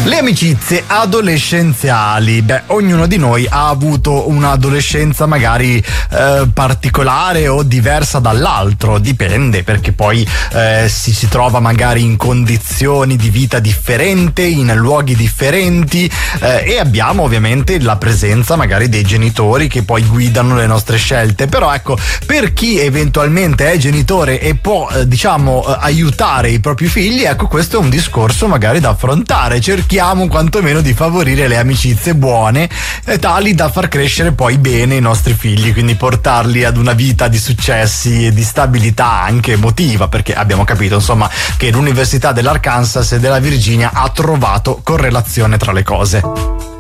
Le amicizie adolescenziali, ognuno di noi ha avuto un'adolescenza magari particolare o diversa dall'altro, dipende, perché poi si trova magari in condizioni di vita differente, in luoghi differenti, e abbiamo ovviamente la presenza magari dei genitori che poi guidano le nostre scelte. Però ecco, per chi eventualmente è genitore e può aiutare i propri figli, ecco, questo è un discorso magari da affrontare. Cerchiamo quantomeno di favorire le amicizie buone, tali da far crescere poi bene i nostri figli, quindi portarli ad una vita di successi e di stabilità anche emotiva, perché abbiamo capito insomma che l'Università dell'Arkansas e della Virginia ha trovato correlazione tra le cose.